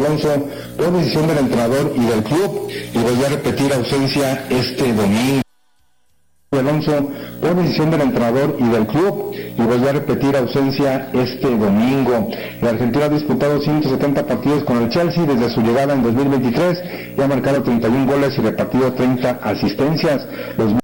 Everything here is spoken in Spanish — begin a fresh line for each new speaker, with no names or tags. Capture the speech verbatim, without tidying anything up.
Alonso por decisión del entrenador y del club, y volvió a repetir ausencia este domingo. Alonso por decisión del entrenador y del club, y volvió a repetir ausencia este domingo. El argentino ha disputado ciento setenta partidos con el Chelsea desde su llegada en dos mil veintitrés y ha marcado treinta y uno goles y repartido treinta asistencias. Los